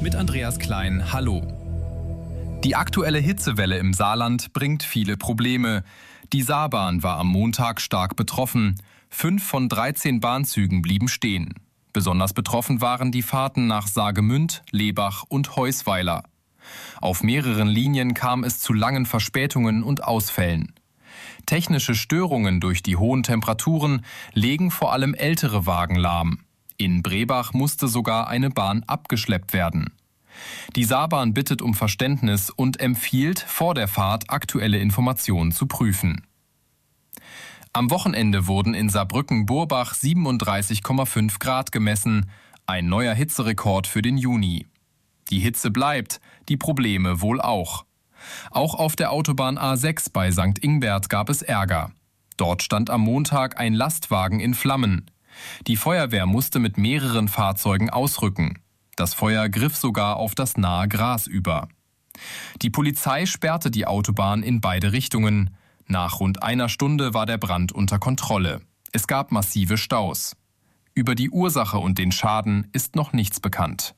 mit Andreas Klein. Hallo. Die aktuelle Hitzewelle im Saarland bringt viele Probleme. Die Saarbahn war am Montag stark betroffen. 5 von 13 Bahnzügen blieben stehen. Besonders betroffen waren die Fahrten nach Saargemünd, Lebach und Heusweiler. Auf mehreren Linien kam es zu langen Verspätungen und Ausfällen. Technische Störungen durch die hohen Temperaturen legen vor allem ältere Wagen lahm. In Brebach musste sogar eine Bahn abgeschleppt werden. Die Saarbahn bittet um Verständnis und empfiehlt, vor der Fahrt aktuelle Informationen zu prüfen. Am Wochenende wurden in Saarbrücken-Burbach 37,5 Grad gemessen, ein neuer Hitzerekord für den Juni. Die Hitze bleibt, die Probleme wohl auch. Auch auf der Autobahn A6 bei St. Ingbert gab es Ärger. Dort stand am Montag ein Lastwagen in Flammen. Die Feuerwehr musste mit mehreren Fahrzeugen ausrücken. Das Feuer griff sogar auf das nahe Gras über. Die Polizei sperrte die Autobahn in beide Richtungen. Nach rund einer Stunde war der Brand unter Kontrolle. Es gab massive Staus. Über die Ursache und den Schaden ist noch nichts bekannt.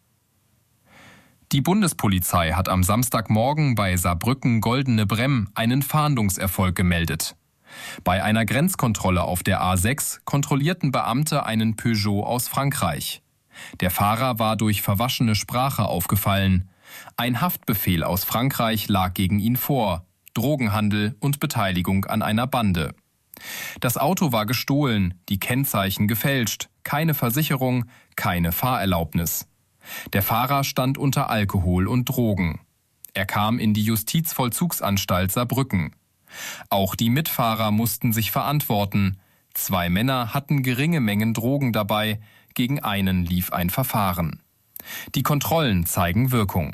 Die Bundespolizei hat am Samstagmorgen bei Saarbrücken-Goldene Bremm einen Fahndungserfolg gemeldet. Bei einer Grenzkontrolle auf der A6 kontrollierten Beamte einen Peugeot aus Frankreich. Der Fahrer war durch verwaschene Sprache aufgefallen. Ein Haftbefehl aus Frankreich lag gegen ihn vor. Drogenhandel und Beteiligung an einer Bande. Das Auto war gestohlen, die Kennzeichen gefälscht, keine Versicherung, keine Fahrerlaubnis. Der Fahrer stand unter Alkohol und Drogen. Er kam in die Justizvollzugsanstalt Saarbrücken. Auch die Mitfahrer mussten sich verantworten. 2 Männer hatten geringe Mengen Drogen dabei, gegen einen lief ein Verfahren. Die Kontrollen zeigen Wirkung.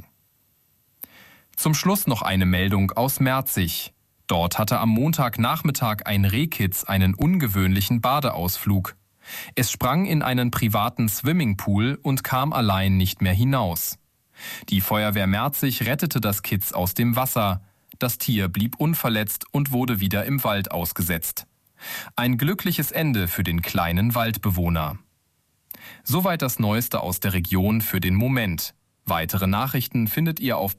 Zum Schluss noch eine Meldung aus Merzig. Dort hatte am Montagnachmittag ein Rehkitz einen ungewöhnlichen Badeausflug. Es sprang in einen privaten Swimmingpool und kam allein nicht mehr hinaus. Die Feuerwehr Merzig rettete das Kitz aus dem Wasser. Das Tier blieb unverletzt und wurde wieder im Wald ausgesetzt. Ein glückliches Ende für den kleinen Waldbewohner. Soweit das Neueste aus der Region für den Moment. Weitere Nachrichten findet ihr auf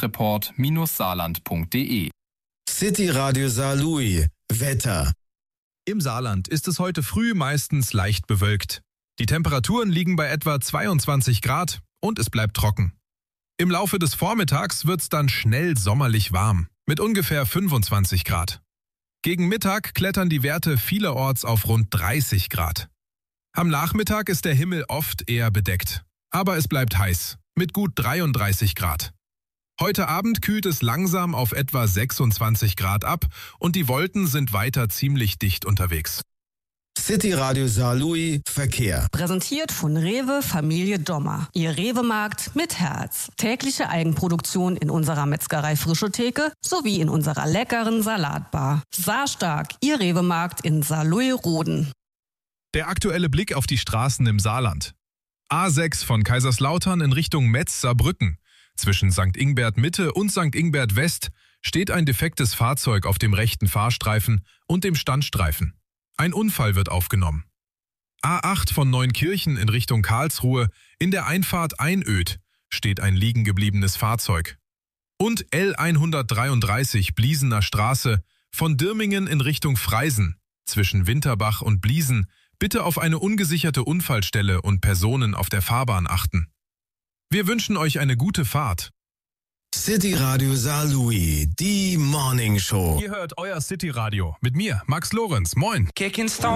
blaulichtreport-saarland.de. City Radio Saarlouis. Wetter. Im Saarland ist es heute früh meistens leicht bewölkt. Die Temperaturen liegen bei etwa 22 Grad und es bleibt trocken. Im Laufe des Vormittags wird es dann schnell sommerlich warm, mit ungefähr 25 Grad. Gegen Mittag klettern die Werte vielerorts auf rund 30 Grad. Am Nachmittag ist der Himmel oft eher bedeckt, aber es bleibt heiß, mit gut 33 Grad. Heute Abend kühlt es langsam auf etwa 26 Grad ab und die Wolken sind weiter ziemlich dicht unterwegs. City Radio Saarlouis Verkehr. Präsentiert von Rewe Familie Dommer. Ihr Rewe-Markt mit Herz. Tägliche Eigenproduktion in unserer Metzgerei Frische Theke sowie in unserer leckeren Salatbar. Saarstark, Ihr Rewe-Markt in Saarlouis-Roden. Der aktuelle Blick auf die Straßen im Saarland. A6 von Kaiserslautern in Richtung Metz-Saarbrücken. Zwischen St. Ingbert Mitte und St. Ingbert West steht ein defektes Fahrzeug auf dem rechten Fahrstreifen und dem Standstreifen. Ein Unfall wird aufgenommen. A8 von Neunkirchen in Richtung Karlsruhe, in der Einfahrt Einöd steht ein liegen gebliebenes Fahrzeug. Und L133 Bliesener Straße von Dirmingen in Richtung Freisen, zwischen Winterbach und Bliesen, bitte auf eine ungesicherte Unfallstelle und Personen auf der Fahrbahn achten. Wir wünschen euch eine gute Fahrt. City Radio Saarlouis, die Morning Show. Ihr hört euer City Radio mit mir, Max Lorenz. Moin. Kicking stone.